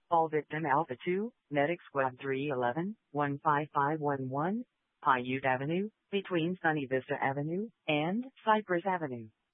All victim Alpha 2, Medic Squad 311, 15511, Paiute Avenue, between Sunny Vista Avenue and Cypress Avenue.